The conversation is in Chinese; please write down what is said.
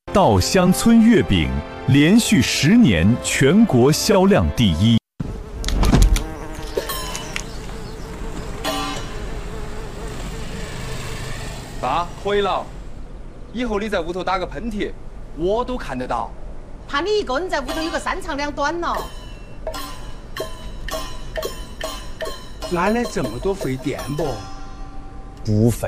稻香村月饼连续10年全国销量第1。 爸，可以了。以后你在屋头打个喷嚏，我都看得到。 怕你一个人在屋头有个3长2短了。 哪来这么多费电不？ 不费。